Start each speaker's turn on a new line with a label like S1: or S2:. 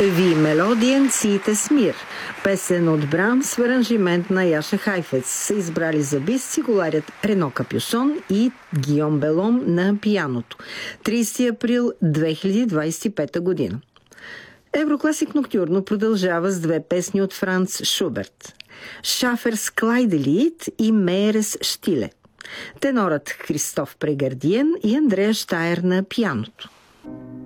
S1: Ви Мелодиен Цитес Мир, песен от Брамс в аранжимент на Яша Хайфец, са избрали за бис цигуларят Рено Капюсон и Гийом Белом на пианото. 30 април 2025 година. Еврокласик Ноктюрно продължава с две песни от Франц Шуберт. Шаферс Клайделиит и Меерес Штиле. Тенорът Христоф Прегардиен и Андрея Штайер на пианото.